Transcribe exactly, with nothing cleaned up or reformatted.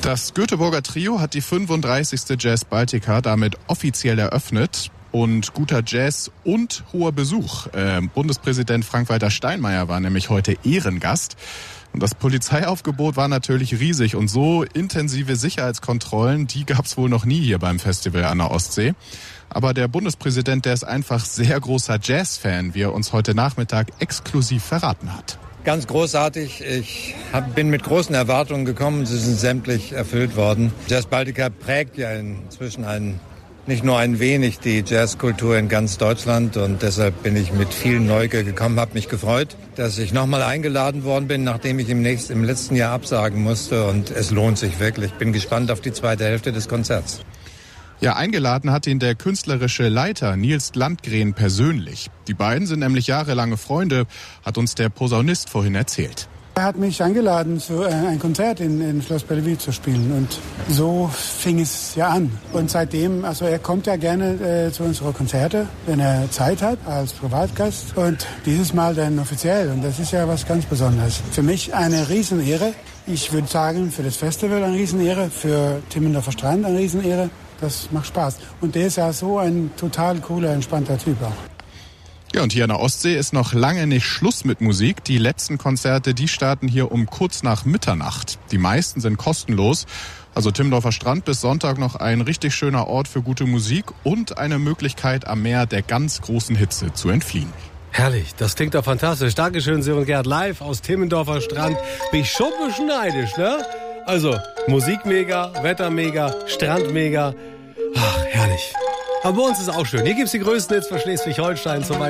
Das Göteborger Trio hat die fünfunddreißigste Jazz Baltica damit offiziell eröffnet. Und guter Jazz und hoher Besuch. Äh, Bundespräsident Frank-Walter Steinmeier war nämlich heute Ehrengast. Und das Polizeiaufgebot war natürlich riesig. Und so intensive Sicherheitskontrollen, die gab es wohl noch nie hier beim Festival an der Ostsee. Aber der Bundespräsident, der ist einfach sehr großer Jazz-Fan, wie er uns heute Nachmittag exklusiv verraten hat. Ganz großartig. Ich hab, bin mit großen Erwartungen gekommen. Sie sind sämtlich erfüllt worden. Jazz Baltica prägt ja inzwischen einen, nicht nur ein wenig die Jazzkultur in ganz Deutschland. Und deshalb bin ich mit viel Neugier gekommen, habe mich gefreut, dass ich nochmal eingeladen worden bin, nachdem ich im, nächsten, im letzten Jahr absagen musste. Und es lohnt sich wirklich. Ich bin gespannt auf die zweite Hälfte des Konzerts. Ja, eingeladen hat ihn der künstlerische Leiter Nils Landgren persönlich. Die beiden sind nämlich jahrelange Freunde, hat uns der Posaunist vorhin erzählt. Er hat mich eingeladen, zu, äh, ein Konzert in, in Schloss Bellevue zu spielen. Und so fing es ja an. Und seitdem, also er kommt ja gerne äh, zu unseren Konzerten, wenn er Zeit hat, als Privatgast. Und dieses Mal dann offiziell. Und das ist ja was ganz Besonderes. Für mich eine Riesenehre. Ich würde sagen, für das Festival eine Riesenehre, für Timmendorfer Strand eine Riesenehre. Das macht Spaß. Und der ist ja so ein total cooler, entspannter Typ auch. Ja, und hier an der Ostsee ist noch lange nicht Schluss mit Musik. Die letzten Konzerte, die starten hier um kurz nach Mitternacht. Die meisten sind kostenlos. Also Timmendorfer Strand bis Sonntag noch ein richtig schöner Ort für gute Musik und eine Möglichkeit, am Meer der ganz großen Hitze zu entfliehen. Herrlich, das klingt doch fantastisch. Dankeschön, Sören Gerd, live aus Timmendorfer Strand. Bin ich schon ein bisschen neidisch, ne? Also, Musik mega, Wetter mega, Strand mega. Ach, herrlich. Aber bei uns ist es auch schön. Hier gibt's die größten Hits für Schleswig-Holstein zum Beispiel.